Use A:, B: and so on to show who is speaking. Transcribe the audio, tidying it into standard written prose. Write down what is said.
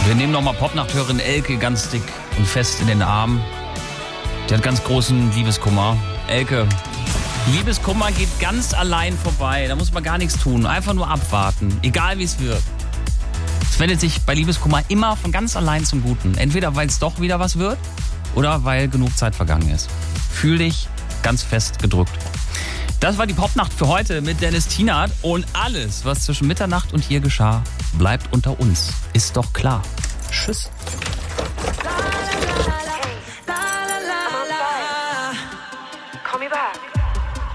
A: Wir nehmen nochmal Popnachthörerin Elke ganz dick und fest in den Arm. Die hat ganz großen Liebeskummer. Elke, Liebeskummer geht ganz allein vorbei. Da muss man gar nichts tun. Einfach nur abwarten. Egal wie es wird. Es wendet sich bei Liebeskummer immer von ganz allein zum Guten. Entweder weil es doch wieder was wird oder weil genug Zeit vergangen ist. Fühl dich ganz fest gedrückt. Das war die Popnacht für heute mit Dennis Tienert. Und alles, was zwischen Mitternacht und hier geschah, bleibt unter uns. Ist doch klar. Tschüss.